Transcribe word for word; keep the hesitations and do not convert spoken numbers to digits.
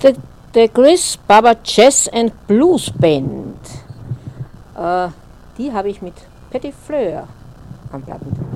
The, the Chris Barber Jazz and Blues Band. Äh, die habe ich mit Petit Fleur am Plattenteppich.